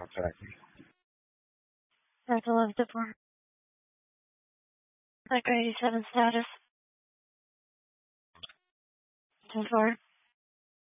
Exactly. Delta 11 4. Micro 87 status. 10 4.